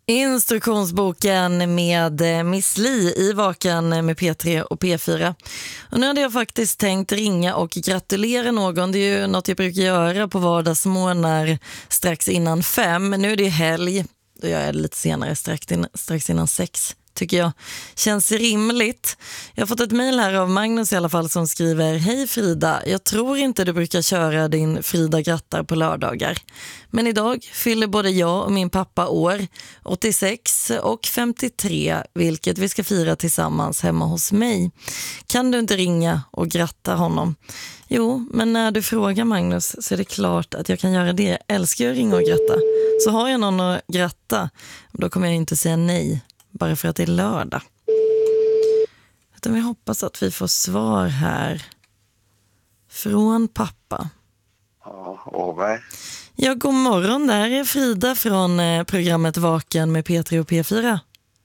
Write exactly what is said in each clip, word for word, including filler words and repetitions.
Instruktionsboken med Miss Li i Vaken med P tre och P fyra. Och nu hade jag faktiskt tänkt ringa och gratulera någon. Det är ju något jag brukar göra på vardagsmorgnar strax innan fem. Men nu är det helg. Då gör jag det lite senare, strax, in, strax innan sex. Tycker jag känns rimligt. Jag har fått ett mejl här av Magnus i alla fall som skriver: Hej Frida, jag tror inte du brukar köra din Frida grattar på lördagar. Men idag fyller både jag och min pappa år, åttiosex och femtiotre, vilket vi ska fira tillsammans hemma hos mig. Kan du inte ringa och gratta honom? Jo, men när du frågar Magnus så är det klart att jag kan göra det. Jag älskar att ringa och gratta. Så har jag någon att gratta, då kommer jag inte säga nej. Bara för att det är lördag. Utan vi hoppas att vi får svar här. Från pappa. Ja, Åberg. Ja, god morgon. Där är Frida från programmet Vaken med P tre och P fyra.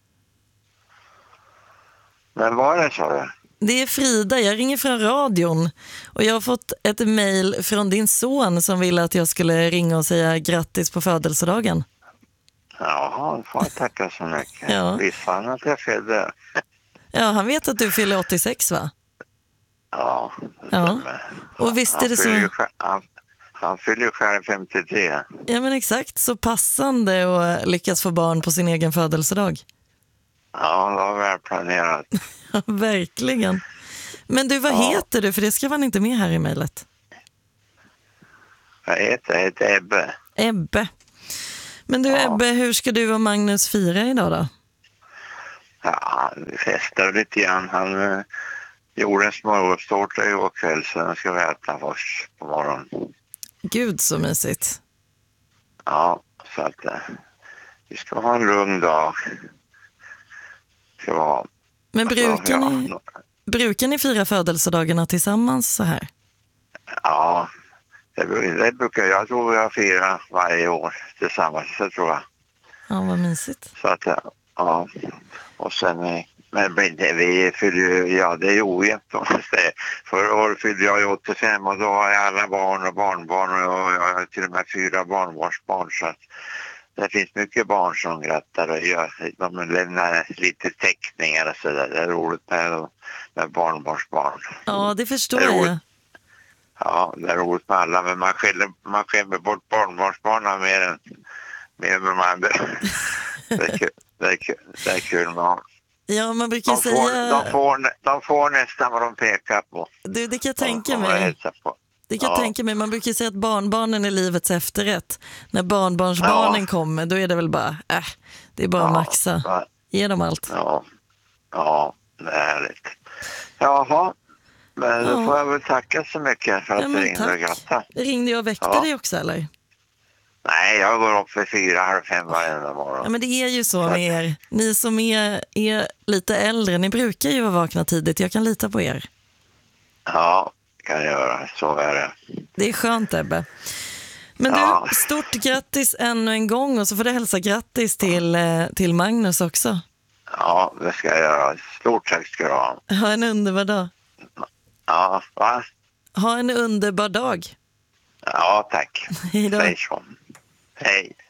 Men var det, sa du? Det är Frida, jag ringer från radion. Och jag har fått ett mejl från din son som ville att jag skulle ringa och säga grattis på födelsedagen. Jaha, får jag tacka så mycket. Ja. Visste han att jag födde? Ja, han vet att du fyller åttiosex, va? Ja. Ja. Och visst är det så... Ju, han, han fyller ju själv femtiotre. Ja, men exakt. Så passande att lyckas få barn på sin egen födelsedag. Ja, det var väl planerat. Ja, verkligen. Men du, vad ja. heter du? För det ska man inte med här i mejlet. Jag heter, jag heter Ebbe. Ebbe. Men du, ja. Ebbe, hur ska du och Magnus fira idag då? Ja, vi festar lite grann. Han uh, gjorde en smörgåstårta igår kväll, så den ska vi äta först på morgonen. Gud, så mysigt. Ja, så att uh, vi ska ha en lugn dag. Ska vi ha. Men brukar, alltså, ja, ni, brukar ni fira födelsedagarna tillsammans så här? Ja, det, det brukar jag. Jag tror jag firar varje år tillsammans, så tror jag. Ja, vad mysigt. Så att, ja. Och sen, men det, vi fyller, ja det är ojämnt. Förra året fyllde jag åttiofem och då har jag alla barn och barnbarn och jag har till och med fyra barnbarnsbarn, så att det finns mycket barn som grattar och gör, de lämnar lite teckningar och så där. Det är roligt med, med barnbarnsbarn. Ja, det förstår det jag. Ja, det är roligt med alla, men man skäller, man skäller bort barnbarnsbarnen mer än, mer än de andra. Det är kul, det är kul, det är kul med. Ja, man brukar de säga... Får, de, får, de får nästan vad de pekar på. Du, det kan jag de tänka mig. Det kan jag ja. tänka mig. Man brukar säga att barnbarnen är livets efterrätt. När barnbarnsbarnen ja. kommer, då är det väl bara, äh, det är bara att ja. maxa. Ge dem allt. Ja, ja, det är härligt. Jaha, men då ja. får jag väl tacka så mycket för att ja, du ringde och grattade. Ringde jag och väckte ja. dig också, eller? Nej, jag går upp för fyra, halv fem varje morgon. Ja, men det är ju så med er. Ni som är, är lite äldre, ni brukar ju vara vakna tidigt. Jag kan lita på er. Ja, kan jag göra. Så är det. Det är skönt, Ebbe. Men ja. du, stort grattis ännu en gång och så får du hälsa grattis till, till Magnus också. Ja, det ska jag göra. Stort tack ska du ha. Ha en underbar dag. Ja, va? Ha en underbar dag. Ja, tack. Hej då. Hej.